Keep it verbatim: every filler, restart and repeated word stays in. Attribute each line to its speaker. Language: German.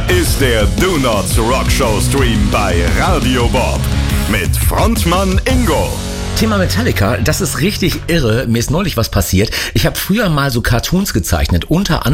Speaker 1: ist der Do Nots Rock Show Stream bei Radio Bob mit Frontmann Ingo.
Speaker 2: Thema Metallica, das ist richtig irre. Mir ist neulich was passiert. Ich habe früher mal so Cartoons gezeichnet, unter anderem